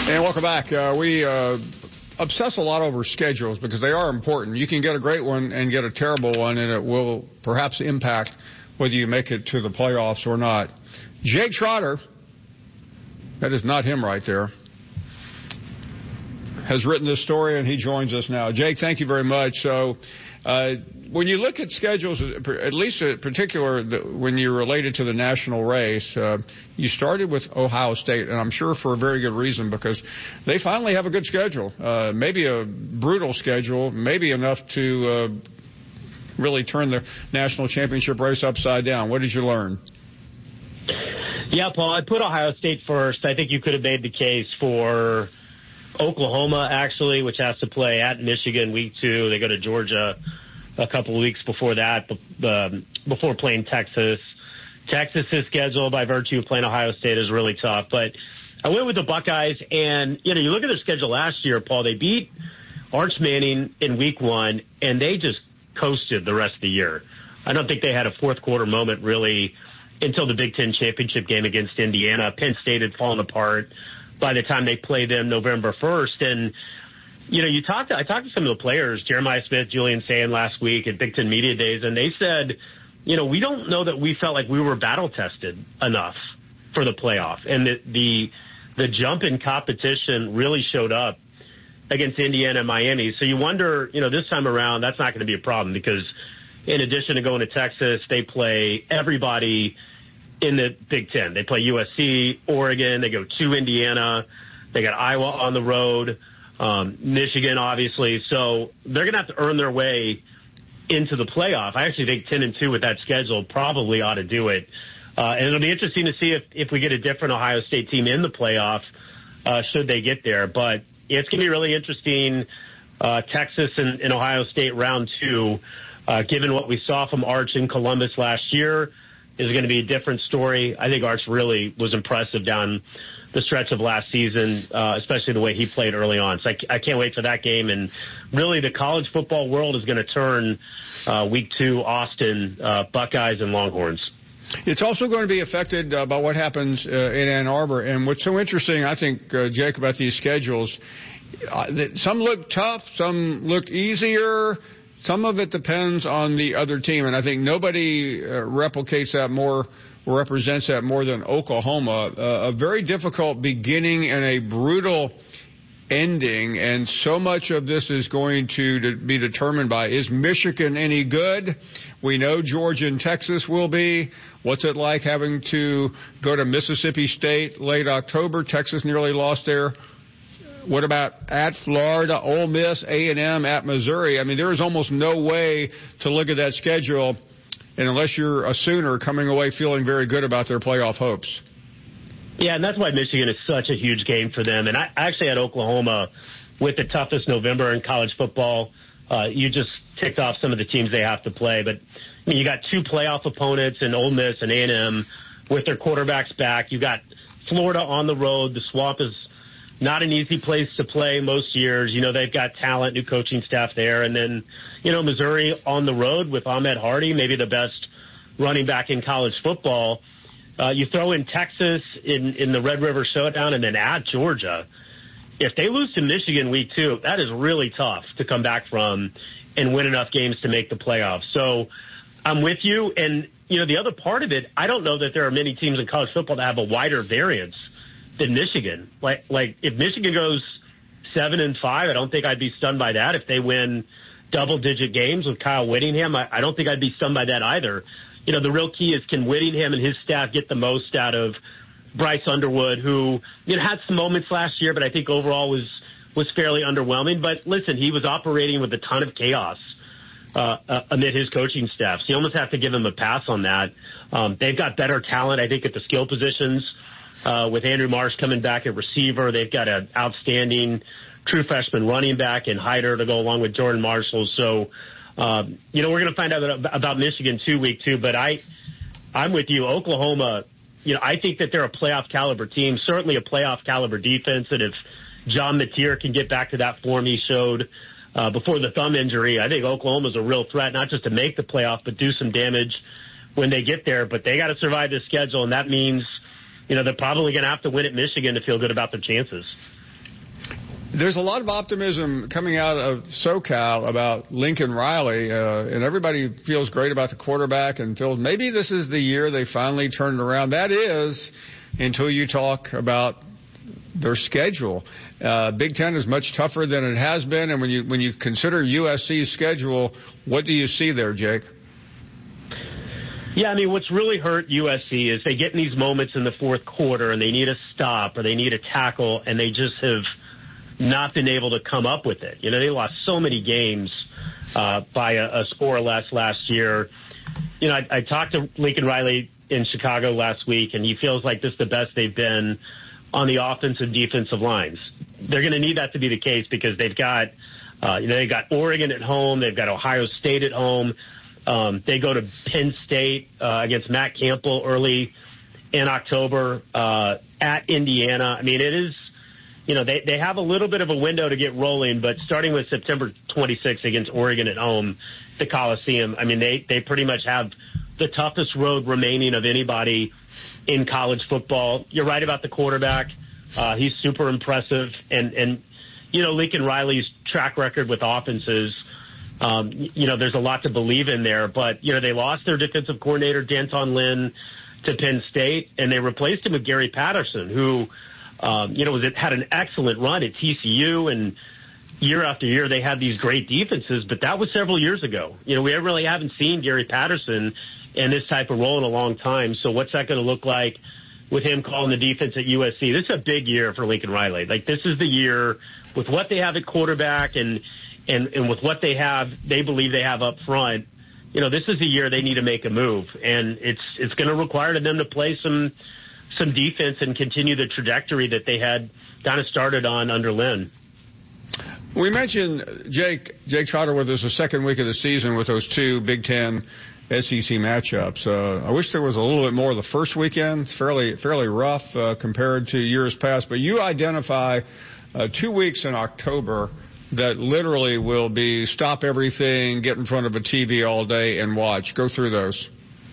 And welcome back. We obsess a lot over schedules because they are important. You can get a great one and get a terrible one, and it will perhaps impact whether you make it to the playoffs or not. Jake Trotter, that is not him right there, has written this story, and he joins us now. Jake, thank you very much. So when you look at schedules, at least in particular when you're related to the national race, you started with Ohio State, and I'm sure for a very good reason, because they finally have a good schedule, maybe a brutal schedule, maybe enough to really turn the national championship race upside down. What did you learn? Yeah, Paul, I put Ohio State first. I think you could have made the case for Oklahoma, actually, which has to play at Michigan week 2. They go to Georgia a couple of weeks before that, before playing Texas. Texas's schedule, by virtue of playing Ohio State, is really tough. But I went with the Buckeyes, and, you look at their schedule last year, Paul, they beat Arch Manning in week 1, and they just coasted the rest of the year. I don't think they had a fourth quarter moment, really, until the Big Ten championship game against Indiana. Penn State had fallen apart by the time they played them November 1st. And, I talked to some of the players, Jeremiah Smith, Julian Sand last week at Big Ten Media Days, and they said, we don't know that we felt like we were battle tested enough for the playoff. And the jump in competition really showed up against Indiana and Miami. So you wonder, this time around, that's not going to be a problem, because in addition to going to Texas, they play everybody in the Big Ten. They play USC, Oregon, they go to Indiana, they got Iowa on the road, Michigan, obviously. So they're going to have to earn their way into the playoff. I actually think 10-2 with that schedule probably ought to do it. And it'll be interesting to see if we get a different Ohio State team in the playoff, should they get there. But it's going to be really interesting, Texas and Ohio State round 2, given what we saw from Arch in Columbus last year, is going to be a different story. I think Arch really was impressive down the stretch of last season, especially the way he played early on. So I can't wait for that game. And really, the college football world is going to turn week 2, Austin, Buckeyes and Longhorns. It's also going to be affected by what happens in Ann Arbor. And what's so interesting, I think, Jake, about these schedules, some look tough, some look easier. Some of it depends on the other team, and I think nobody represents that more than Oklahoma. A very difficult beginning and a brutal ending, and so much of this is going to be determined by, is Michigan any good? We know Georgia and Texas will be. What's it like having to go to Mississippi State late October? Texas nearly lost there. What about at Florida, Ole Miss, A&M, at Missouri? I mean, there is almost no way to look at that schedule, and unless you're a Sooner, coming away feeling very good about their playoff hopes. Yeah, and that's why Michigan is such a huge game for them. And I actually had Oklahoma with the toughest November in college football. You just ticked off some of the teams they have to play. But you got 2 playoff opponents in Ole Miss and A&M with their quarterbacks back. You got Florida on the road. The Swamp is not an easy place to play most years. They've got talent, new coaching staff there. And then, Missouri on the road with Ahmed Hardy, maybe the best running back in college football. You throw in Texas in the Red River Showdown, and then at Georgia. If they lose to Michigan week 2, that is really tough to come back from and win enough games to make the playoffs. So I'm with you. And, the other part of it, I don't know that there are many teams in college football that have a wider variance than Michigan. Like if Michigan goes 7-5, I don't think I'd be stunned by that. If they win double-digit games with Kyle Whittingham, I don't think I'd be stunned by that either. The real key is, can Whittingham and his staff get the most out of Bryce Underwood, who had some moments last year, but I think overall was fairly underwhelming. But listen, he was operating with a ton of chaos amid his coaching staff. So you almost have to give him a pass on that. They've got better talent, I think, at the skill positions. With Andrew Marsh coming back at receiver, they've got an outstanding true freshman running back in Hyder to go along with Jordan Marshall. So, we're going to find out about Michigan week 2, but I'm with you. Oklahoma, I think that they're a playoff caliber team, certainly a playoff caliber defense. And if John Mateer can get back to that form he showed before the thumb injury, I think Oklahoma's a real threat, not just to make the playoff, but do some damage when they get there. But they got to survive this schedule, and that means, they're probably going to have to win at Michigan to feel good about their chances. There's a lot of optimism coming out of SoCal about Lincoln Riley, and everybody feels great about the quarterback and feels maybe this is the year they finally turned it around. That is, until you talk about their schedule. Big Ten is much tougher than it has been, and when you consider USC's schedule, what do you see there, Jake? Yeah, I mean, what's really hurt USC is they get in these moments in the fourth quarter and they need a stop or they need a tackle, and they just have not been able to come up with it. You know, they lost so many games by a score or less last year. You know, I talked to Lincoln Riley in Chicago last week, and he feels like this is the best they've been on the offensive defensive lines. They're going to need that to be the case because they've got, they've got Oregon at home, they've got Ohio State at home. They go to Penn State against Matt Campbell early in October at Indiana. I mean, it is, you know, they have a little bit of a window to get rolling, but starting with September 26th against Oregon at home, the Coliseum, I mean, they pretty much have the toughest road remaining of anybody in college football. You're right about the quarterback. He's super impressive. And, you know, Lincoln Riley's track record with offenses, there's a lot to believe in there. But, you know, they lost their defensive coordinator, Danton Lynn, to Penn State, and they replaced him with Gary Patterson, who, had an excellent run at TCU, and year after year they had these great defenses, but that was several years ago. You know, we really haven't seen Gary Patterson in this type of role in a long time. So what's that going to look like with him calling the defense at USC? This is a big year for Lincoln Riley. Like, this is the year with what they have at quarterback and with what they believe they have up front. You know, this is the year they need to make a move, and it's going to require them to play some defense and continue the trajectory that they had kind of started on under Lynn. We mentioned Jake Trotter with us the second week of the season with those two Big Ten SEC matchups. I wish there was a little bit more the first weekend. It's fairly rough compared to years past. But you identify 2 weeks in October that literally will be stop everything, get in front of a TV all day, and watch. Go through those.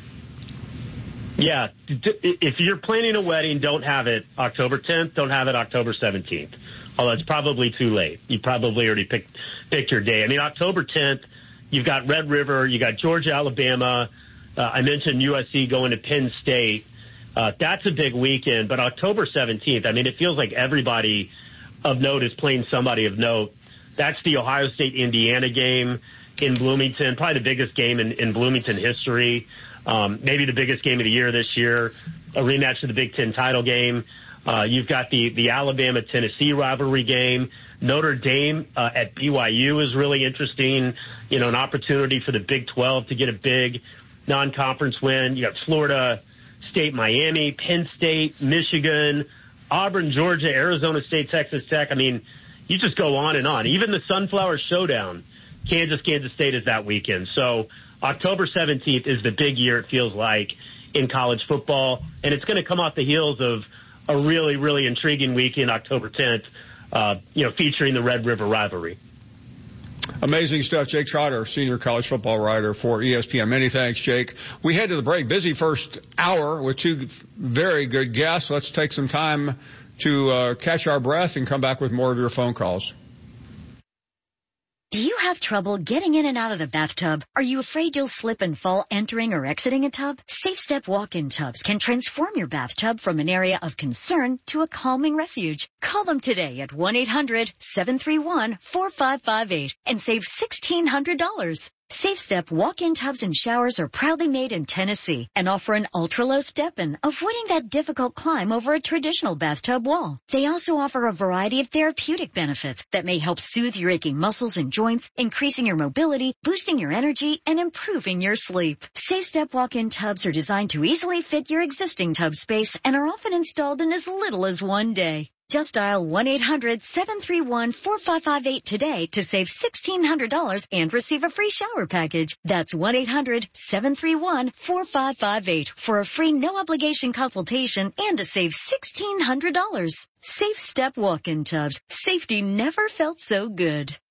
Yeah, if you're planning a wedding, don't have it October 10th. Don't have it October 17th. Although it's probably too late. You probably already picked your day. I mean, October 10th, you've got Red River, you got Georgia, Alabama. I mentioned USC going to Penn State. That's a big weekend. But October 17th, I mean, it feels like everybody of note is playing somebody of note. That's the Ohio State-Indiana game in Bloomington, probably the biggest game in Bloomington history. Maybe the biggest game of the year this year, a rematch of the Big Ten title game. You've got the Alabama-Tennessee rivalry game. Notre Dame at BYU is really interesting. You know, an opportunity for the Big 12 to get a big non-conference win. You got Florida State, Miami, Penn State, Michigan, Auburn, Georgia, Arizona State, Texas Tech. I mean, you just go on and on. Even the Sunflower Showdown, Kansas State is that weekend. So October 17th is the big year, it feels like, in college football. And it's going to come off the heels of a really, really intriguing weekend, October 10th, featuring the Red River rivalry. Amazing stuff. Jake Trotter, senior college football writer for ESPN. Many thanks, Jake. We head to the break. Busy first hour with two very good guests. Let's take some time to catch our breath and come back with more of your phone calls. Do you have trouble getting in and out of the bathtub? Are you afraid you'll slip and fall entering or exiting a tub? Safe Step walk-in tubs can transform your bathtub from an area of concern to a calming refuge. Call them today at 1-800-731-4558 and save $1,600. Safe Step walk-in tubs and showers are proudly made in Tennessee and offer an ultra-low step-in, avoiding that difficult climb over a traditional bathtub wall. They also offer a variety of therapeutic benefits that may help soothe your aching muscles and joints, increasing your mobility, boosting your energy, and improving your sleep. Safe Step walk-in tubs are designed to easily fit your existing tub space and are often installed in as little as 1 day. Just dial 1-800-731-4558 today to save $1,600 and receive a free shower package. That's 1-800-731-4558 for a free no-obligation consultation and to save $1,600. Safe Step walk-in tubs. Safety never felt so good.